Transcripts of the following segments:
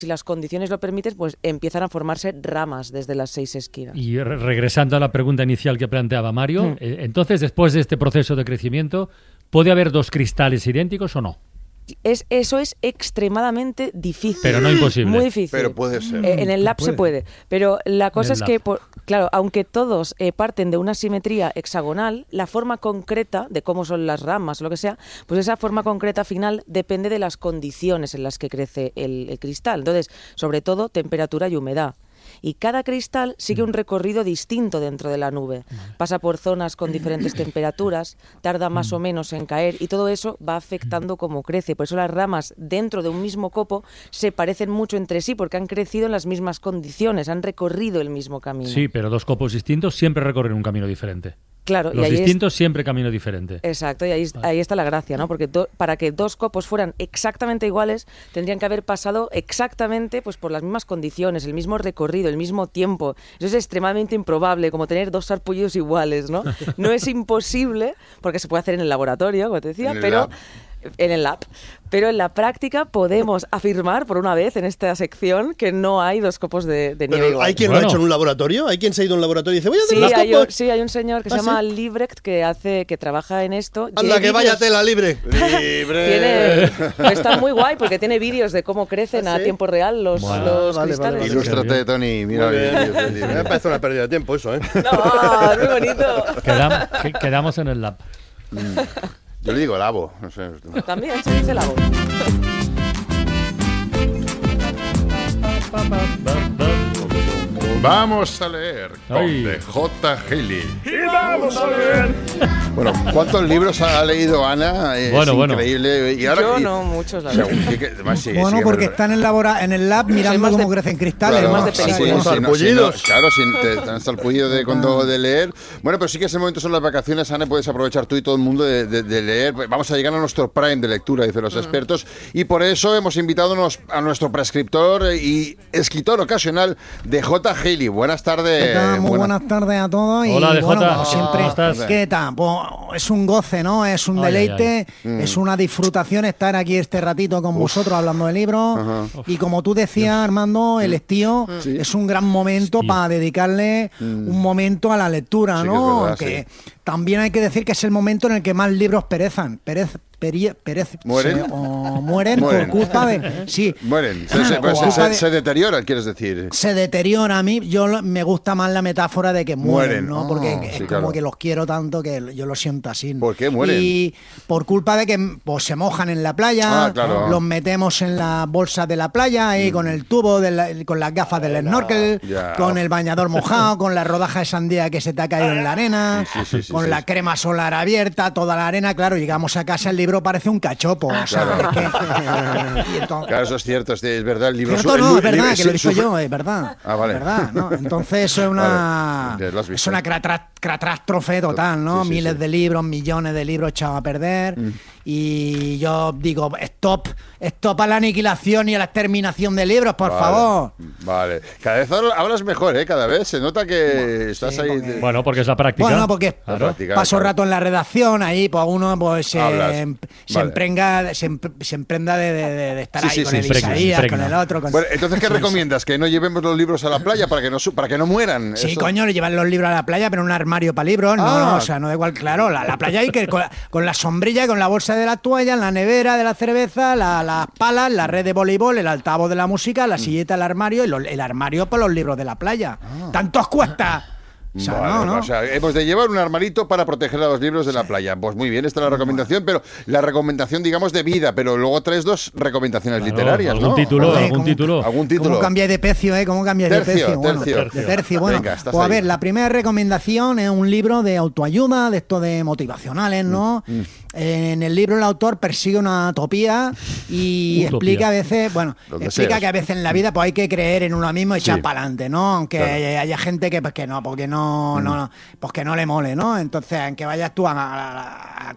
si las condiciones lo permiten, pues empiezan a formarse ramas desde las 6 esquinas. Y regresando a la pregunta inicial que planteaba Mario, entonces, después de este proceso de crecimiento, ¿puede haber dos cristales idénticos o no? Eso es extremadamente difícil. Pero no imposible. Muy difícil. Pero puede ser. En el lab se puede. Pero la cosa es que, claro, aunque todos parten de una simetría hexagonal, la forma concreta de cómo son las ramas o lo que sea, pues esa forma concreta final depende de las condiciones en las que crece el cristal. Entonces, sobre todo, temperatura y humedad. Y cada cristal sigue un recorrido distinto dentro de la nube. Pasa por zonas con diferentes temperaturas, tarda más o menos en caer y todo eso va afectando cómo crece. Por eso las ramas dentro de un mismo copo se parecen mucho entre sí porque han crecido en las mismas condiciones, han recorrido el mismo camino. Sí, pero dos copos distintos siempre recorren un camino diferente. Claro, los distintos siempre camino diferente. Exacto, y ahí está la gracia, ¿no? Porque para que dos copos fueran exactamente iguales, tendrían que haber pasado exactamente pues por las mismas condiciones, el mismo recorrido, el mismo tiempo. Eso es extremadamente improbable, como tener dos sarpullidos iguales, ¿no? No es imposible, porque se puede hacer en el laboratorio, como te decía, pero... En el lab. Pero en la práctica podemos afirmar, por una vez en esta sección, que no hay dos copos de nieve ¿Pero igual. hay quien lo ha hecho en un laboratorio? ¿Hay quien se ha ido a un laboratorio y dice, voy a hacer dos copos? Sí, hay un señor que se llama Liebrecht que trabaja en esto. ¡Anda, que vaya tela libre! ¡Libre! Está muy guay porque tiene vídeos de cómo crecen a tiempo real los cristales. Vale. Ilústrate, Tony. Mira, me parece una pérdida de tiempo eso, ¿eh? No, es muy bonito. Quedamos en el lab. Yo le digo labo, no sé. También se dice labo. Vamos a leer con DJ Gili. ¡Y vamos a leer! Bueno, ¿cuántos libros ha leído Ana? Es increíble. Y ahora, yo no, muchos, la verdad. Porque están en el lab mirando cómo crecen cristales. Claro, más de sarpullidos. Están sarpullidos de leer. Bueno, pero sí que ese momento son las vacaciones, Ana, puedes aprovechar tú y todo el mundo de leer. Vamos a llegar a nuestro prime de lectura, dicen los expertos, y por eso hemos invitado a nuestro prescriptor y escritor ocasional de J. Gili. Buenas tardes. ¿Qué tal? Muy buenas tardes a todos. Hola, DJ. Como siempre, ¿cómo estás? ¿Qué tal? Pues es un goce, ¿no? Es un deleite, es una disfrutación estar aquí este ratito con vosotros hablando de libros. Y como tú decías, Armando, el estío es un gran momento para dedicarle un momento a la lectura, ¿no? Aunque también hay que decir que es el momento en el que más libros perecen por culpa de... Sí. Mueren. Se deterioran, quieres decir. Se deteriora. A mí me gusta más la metáfora de que mueren, ¿no? Porque es como que los quiero tanto que yo lo siento así. ¿Por qué mueren? Y por culpa de que pues, se mojan en la playa, los metemos en las bolsas de la playa, con el tubo, con las gafas del snorkel, con el bañador mojado, con la rodaja de sandía que se te ha caído en la arena, con la crema solar abierta, toda la arena. Claro, llegamos a casa, el libro parece un cachopo. Claro, eso es cierto, es verdad. El libro es verdad, que lo he visto yo, es verdad. Vale. Es verdad, ¿no? Entonces eso es una catástrofe total, ¿no? Miles de libros, millones de libros echados a perder. Y yo digo, stop a la aniquilación y a la exterminación de libros, por favor. Vale. Cada vez hablas mejor, ¿eh? Cada vez se nota que estás ahí. Bueno, porque es la práctica. Bueno, porque paso rato en la redacción, ahí pues uno pues se emprenda de estar ahí con el Isaías, con el otro. Bueno, entonces, ¿qué recomiendas? ¿Que no llevemos los libros a la playa para que no mueran? Sí, coño, llevar los libros a la playa, pero en un armario para libros. No, o sea, no da igual, claro. La playa hay que con la sombrilla, con la bolsa de la toalla, la nevera de la cerveza, las palas, la red de voleibol, el altavoz de la música, la silleta del armario y el armario para los libros de la playa. ¿Tanto os cuesta? O sea, o sea, hemos de llevar un armarito para proteger a los libros de la playa. Pues muy bien, esta es la recomendación, pero la recomendación, digamos, de vida, pero luego traes dos recomendaciones literarias, ¿no? ¿Algún título? ¿Cómo cambiáis de precio, ¿Cómo cambiáis de precio? De tercio. Bueno, venga, pues a ver, la primera recomendación es un libro de autoayuda, de esto de motivacionales, ¿no? En el libro el autor persigue una utopía y explica a veces, que a veces en la vida pues hay que creer en uno mismo y echar para adelante, ¿no? Aunque haya gente que pues que no, porque pues que no le mole, ¿no? Entonces, aunque vayas tú a la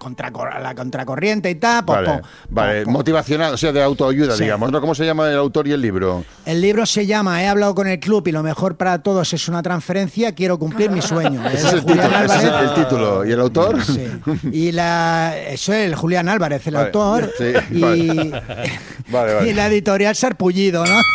contracorriente y tal, motivacional, o sea, de autoayuda, digamos, ¿no? ¿Cómo se llama el autor y el libro? El libro se llama He hablado con el club y lo mejor para todos es una transferencia, quiero cumplir mi sueño. Ese es el título. ¿Y el autor? Sí. Y eso es el Julián Álvarez, el autor. Sí, y, vale. Y la editorial Sarpullido, ¿no?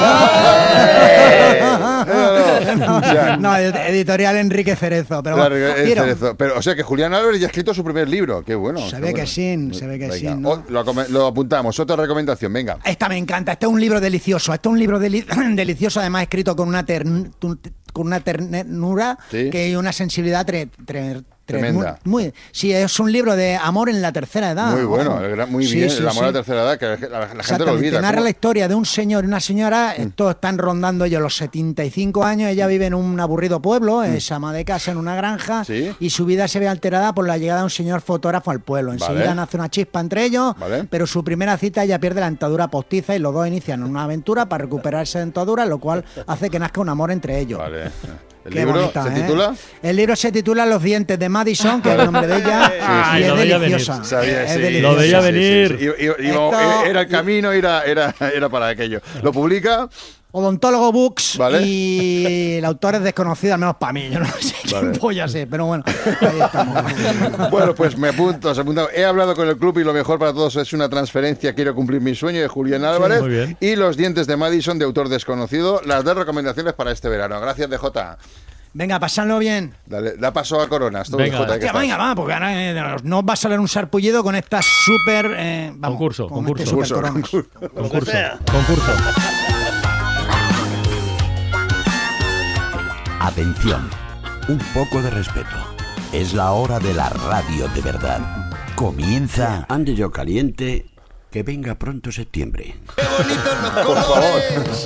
No, editorial Enrique Cerezo. Pero, claro, Cerezo. Pero, o sea que Julián Álvarez ya ha escrito su primer libro. Qué bueno. Se ve que sí, ¿no? Lo apuntamos. Otra recomendación, venga. Esta me encanta. Este es un libro delicioso. Un libro delicioso, además escrito con una ternura, ¿sí? Que hay una sensibilidad tremenda. Sí, es un libro de amor en la tercera edad. Muy bueno, muy bien, el amor en la tercera edad, que la gente lo olvida. Narra la historia de un señor y una señora, todos están rondando ellos los 75 años, ella vive en un aburrido pueblo, es ama de casa en una granja, ¿sí? Y su vida se ve alterada por la llegada de un señor fotógrafo al pueblo. Enseguida nace una chispa entre ellos, pero su primera cita ella pierde la dentadura postiza y los dos inician una aventura para recuperar esa dentadura, lo cual hace que nazca un amor entre ellos. ¿El libro se titula? El libro se titula Los dientes de Madison, que es el nombre de ella, y es deliciosa. Lo veía venir. Era el camino, era para aquello. ¿Lo publica? Odontólogo Books, ¿vale? Y el autor es desconocido, al menos para mí. Yo no sé quién voy a ser, pero bueno, ahí estamos. Bueno, pues me apunto. He hablado con el club y lo mejor para todos es una transferencia. Quiero cumplir mi sueño, de Julián Álvarez. Muy bien. Y Los dientes de Madison, de autor desconocido. Las 2 recomendaciones para este verano. Gracias, DJ. Venga, pasadlo bien. Dale, da paso a Coronas. Venga, va, porque ahora no va a salir un sarpullido con esta súper... concurso. Atención, un poco de respeto. Es la hora de la radio de verdad. Comienza Ande yo caliente, que venga pronto septiembre. ¡Qué bonitos los colores!